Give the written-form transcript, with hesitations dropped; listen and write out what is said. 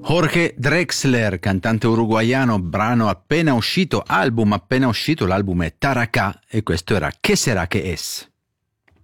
Jorge Drexler, cantante uruguaiano, brano appena uscito, album appena uscito, l'album è Taraka e questo era Che sarà che es.